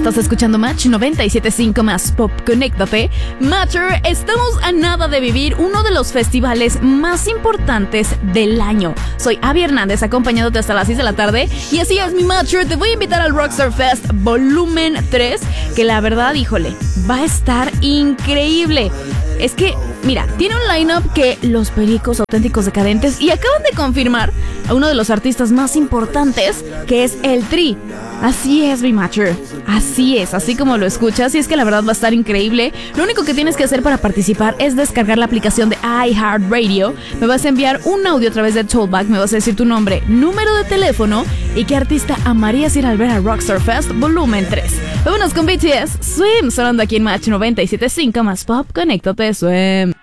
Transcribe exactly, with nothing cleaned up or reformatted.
Estás escuchando Match noventa y siete punto cinco más Pop. Conéctate. Matcher, estamos a nada de vivir uno de los festivales más importantes del año. Soy Abby Hernández, acompañándote hasta las seis de la tarde. Y así es, mi Matcher, te voy a invitar al Rockstar Fest Volumen tres, que la verdad, híjole, va a estar increíble. Es que, mira, tiene un line-up que los Pericos Auténticos Decadentes, y acaban de confirmar a uno de los artistas más importantes, que es el Tri. Así es, mi Matcher, así es, así como lo escuchas, y es que la verdad va a estar increíble. Lo único que tienes que hacer para participar es descargar la aplicación de iHeartRadio. Me vas a enviar un audio a través de Tollback, me vas a decir tu nombre, número de teléfono y qué artista amarías ir al ver a Rockstar Fest Volumen tres. Vámonos con B T S, Swim, sonando aquí en Match noventa y siete punto cinco más Pop. Conéctate, Swim.